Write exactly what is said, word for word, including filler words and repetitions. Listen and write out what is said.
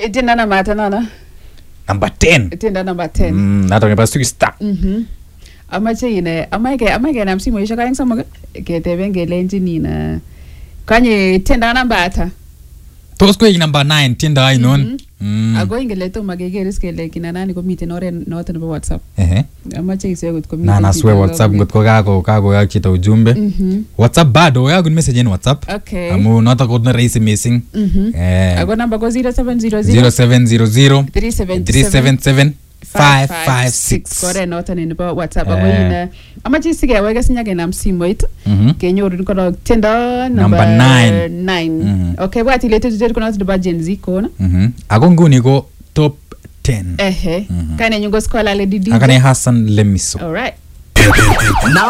Tienda namba tano. Number ten. Tienda namba ten. Mm, nato ngepa six star. Mhm. Amache ine, amaike amaike nam simo isha kaeng somok keteben kelenjin ina. Kanye tienda namba ata. Tos ko number nine tienda ainon. Mm. Ago ingele to magegeris kele kina nani komiten oret noto nebo WhatsApp. Ehe. Amache iswe gut komiten. Na naswe WhatsApp ngot ko kako kako yak chito ujumbe. Mhm. WhatsApp bado yakun message in WhatsApp. Okay. Amu noto ko na rahisi missing. Mhm. Eh. Ago namba ko zero seven zero zero zero seven zero zero three seven three seven seven five five six. Kore noto ni nebo WhatsApp ago ina. Amache sige wege sinyage nam simoit. Mhm. Kenyoru kono tienda Number nine. nine. Mhm. Okay, wati letu tujeru kono nebo Gen Z kona. Mhm. Ago nguni ko top ten. Ehe. Kane nyungo skola le didi. Akane Hassan Lemiso. All right.